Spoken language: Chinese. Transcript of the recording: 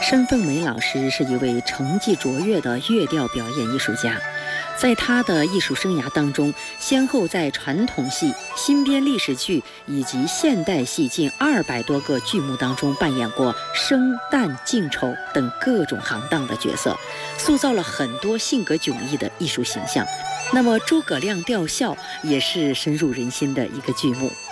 申凤梅老师是一位成绩卓越的乐调表演艺术家，在他的艺术生涯当中，先后在传统戏、新编历史剧以及现代戏近200多个剧目当中扮演过生、旦、净、丑等各种行当的角色，塑造了很多性格迥异的艺术形象。那么诸葛亮吊孝也是深入人心的一个剧目。